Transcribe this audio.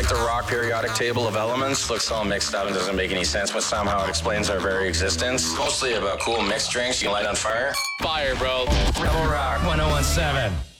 The rock periodic table of elements looks all mixed up and doesn't make any sense, but somehow it explains our very existence. Mostly about cool mixed drinks you can light on fire. Fire, bro. Rebel Rock 1017.